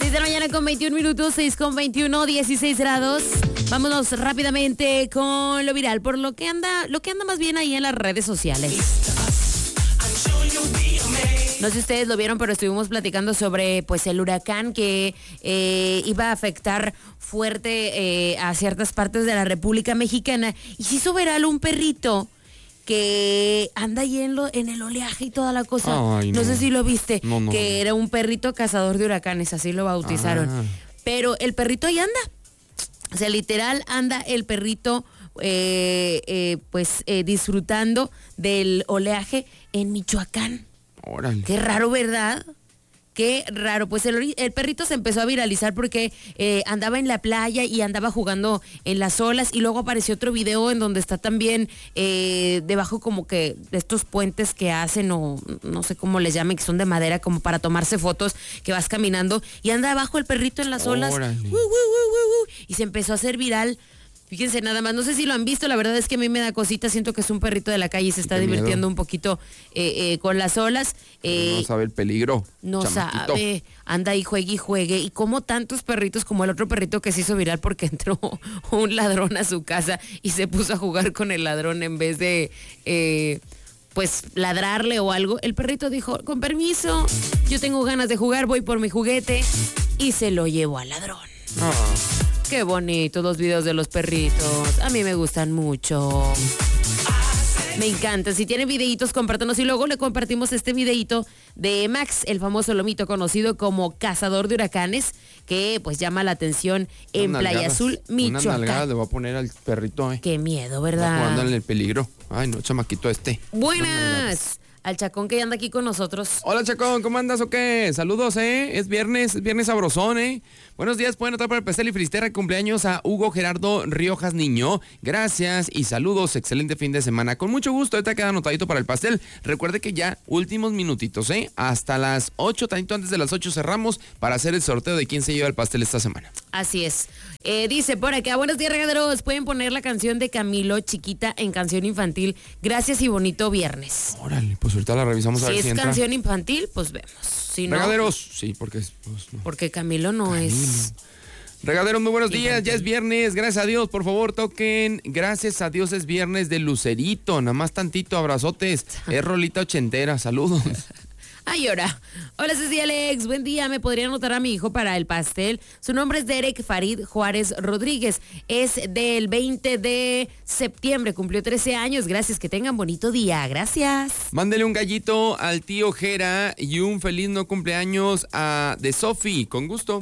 6 de la mañana con 21 minutos, 6 con 21, 16 grados. Vámonos rápidamente con lo viral, por lo que anda más bien ahí en las redes sociales. No sé si ustedes lo vieron, pero estuvimos platicando sobre pues el huracán que iba a afectar fuerte a ciertas partes de la República Mexicana. Y se hizo viral un perrito que anda ahí en el oleaje y toda la cosa. Ay, no sé si lo viste, que era un perrito cazador de huracanes, así lo bautizaron. Pero el perrito ahí anda. O sea, literal anda el perrito disfrutando del oleaje en Michoacán. Órale. Qué raro, ¿verdad? Qué raro. Pues el perrito se empezó a viralizar porque andaba en la playa y andaba jugando en las olas, y luego apareció otro video en donde está también debajo como que de estos puentes que hacen, o no sé cómo les llamen, que son de madera como para tomarse fotos, que vas caminando y anda abajo el perrito en las olas. Y se empezó a hacer viral. Fíjense nada más, no sé si lo han visto, la verdad es que a mí me da cosita, siento que es un perrito de la calle y se está divirtiendo un poquito con las olas. No sabe el peligro. No sabe, anda ahí juegue y juegue. Y como tantos perritos, como el otro perrito que se hizo viral porque entró un ladrón a su casa y se puso a jugar con el ladrón en vez de ladrarle o algo. El perrito dijo, con permiso, yo tengo ganas de jugar, voy por mi juguete, y se lo llevó al ladrón. Qué bonitos los videos de los perritos. A mí me gustan mucho. Me encanta. Si tienen videitos, compártanos. Y luego le compartimos este videito de Max, el famoso lomito conocido como cazador de huracanes, que pues llama la atención en Playa Azul, Michoacán. Una nalgada le voy a poner al perrito. Qué miedo, ¿verdad? Está jugando en el peligro. Ay, no, chamaquito este. Buenas. Al Chacón que anda aquí con nosotros. Hola, Chacón, ¿cómo andas o qué? Saludos, Es viernes sabrosón, Buenos días, pueden anotar para el pastel y Filistera, cumpleaños a Hugo Gerardo Riojas Niño. Gracias y saludos, excelente fin de semana. Con mucho gusto, ahorita queda anotadito para el pastel. Recuerde que ya últimos minutitos, hasta las 8, tantito antes de las 8 cerramos para hacer el sorteo de quién se lleva el pastel esta semana. Así es. Dice por acá, buenos días, regaderos. Pueden poner la canción de Camilo, Chiquita, en canción infantil. Gracias y bonito viernes. Órale, pues ahorita la revisamos a ver si entra. Si es canción infantil, pues vemos. Si no, regaderos, sí, porque no. Porque Camilo no es. Regaderos, muy buenos días, ya es viernes, gracias a Dios, por favor toquen, gracias a Dios es viernes de Lucerito, nada más tantito, abrazotes, es rolita ochentera, saludos. Ay, hola Ceci Alex, buen día, me podría anotar a mi hijo para el pastel. Su nombre es Derek Farid Juárez Rodríguez, es del 20 de septiembre, cumplió 13 años, gracias, que tengan bonito día, gracias. Mándele un gallito al tío Jera y un feliz no cumpleaños de Sofi, con gusto.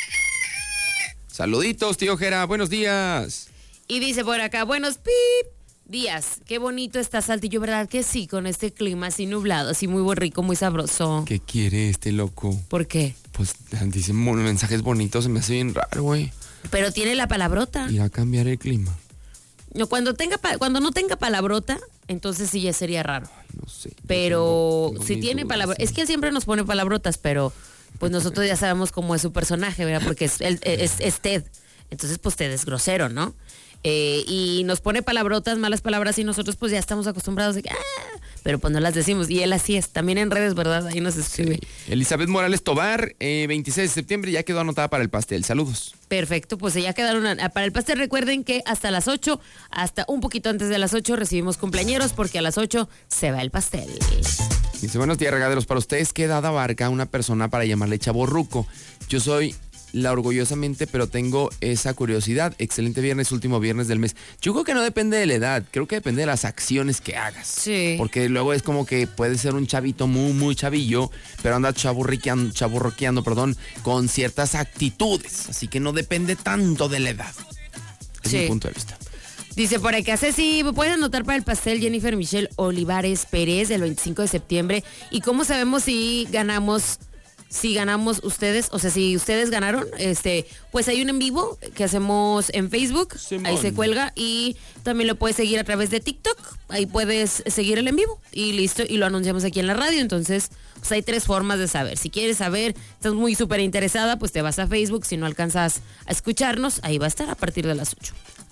Saluditos, tío Jera, buenos días. Y dice por acá, buenos días, qué bonito está Saltillo, ¿verdad que sí? Con este clima así nublado, así muy rico, muy sabroso. ¿Qué quiere este loco? ¿Por qué? Pues dicen mensajes bonitos, se me hace bien raro, güey. Pero tiene la palabrota. Ir a cambiar el clima. No, cuando no tenga palabrota, entonces sí ya sería raro. Ay, no sé. Pero si tiene palabrotas, es que él siempre nos pone palabrotas, pero pues nosotros ya sabemos cómo es su personaje, ¿verdad? Porque es Ted. Entonces, pues Ted es grosero, ¿no? Y nos pone palabrotas, malas palabras, y nosotros pues ya estamos acostumbrados de que, pero pues no las decimos, y él así es, también en redes, ¿verdad? Ahí nos escribe. Sí. Elizabeth Morales Tobar, 26 de septiembre, ya quedó anotada para el pastel, saludos. Perfecto, pues ya quedaron para el pastel. Recuerden que hasta las 8, hasta un poquito antes de las 8 recibimos cumpleañeros, porque a las 8 se va el pastel. Dice, buenos días, regaderos, para ustedes, ¿qué edad abarca una persona para llamarle chavorruco? Yo soy orgullosamente, pero tengo esa curiosidad. Excelente viernes, último viernes del mes. Yo creo que no depende de la edad, creo que depende de las acciones que hagas. Sí. Porque luego es como que puede ser un chavito muy chavillo, pero anda chaburroqueando, con ciertas actitudes. Así que no depende tanto de la edad. Es mi punto de vista. Dice por acá, Ceci, ¿me puedes anotar para el pastel Jennifer Michelle Olivares Pérez del 25 de septiembre? ¿Y cómo sabemos si ganamos ustedes? O sea, si ustedes ganaron, pues hay un en vivo que hacemos en Facebook, Simón. Ahí se cuelga, y también lo puedes seguir a través de TikTok, ahí puedes seguir el en vivo y listo, y lo anunciamos aquí en la radio. Entonces, pues hay 3 formas de saber. Si quieres saber, estás muy súper interesada, pues te vas a Facebook. Si no alcanzas a escucharnos, ahí va a estar a partir de las 8.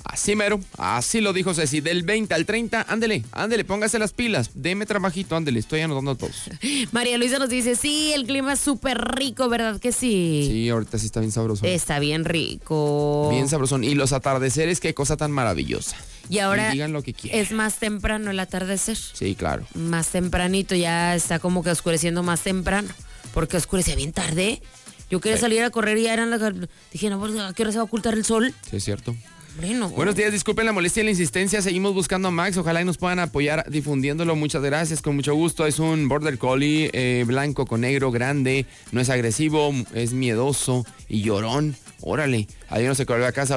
Así mero, así lo dijo Ceci. Del 20 al 30, ándele, póngase las pilas. Deme trabajito, ándele, estoy anotando a todos. María Luisa nos dice, sí, el clima es súper rico, ¿verdad que sí? Sí, ahorita sí está bien sabrosón. Está bien rico. Bien sabrosón. Y los atardeceres, qué cosa tan maravillosa. Y ahora digan lo que quieran. es más temprano el atardecer. Sí, claro. Más tempranito, ya está como que oscureciendo más temprano. Porque oscurecía bien tarde. Yo quería salir a correr y ya eran las... Dije, no, ¿a qué hora se va a ocultar el sol? Sí, es cierto. Bueno. Buenos días, disculpen la molestia y la insistencia. Seguimos buscando a Max. Ojalá y nos puedan apoyar difundiéndolo. Muchas gracias, con mucho gusto. Es un Border Collie blanco con negro, grande. No es agresivo, es miedoso y llorón. Órale. Ayer no se corrió a casa,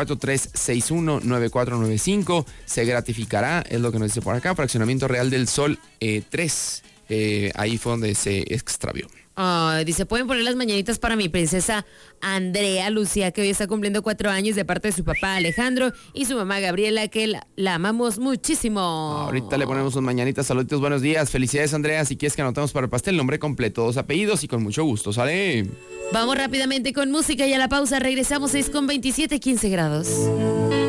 844-361-9495. Se gratificará, es lo que nos dice por acá. Fraccionamiento Real del Sol 3. Ahí fue donde se extravió. Dice, ¿pueden poner las mañanitas para mi princesa Andrea Lucía, que hoy está cumpliendo 4 años, de parte de su papá Alejandro y su mamá Gabriela, que la amamos muchísimo? Ahorita le ponemos sus mañanitas. Saluditos, buenos días. Felicidades, Andrea. Si quieres que anotemos para el pastel, nombre completo, 2 apellidos y con mucho gusto. ¿Sale? Vamos rápidamente con música y a la pausa regresamos. 6:27, 15 grados.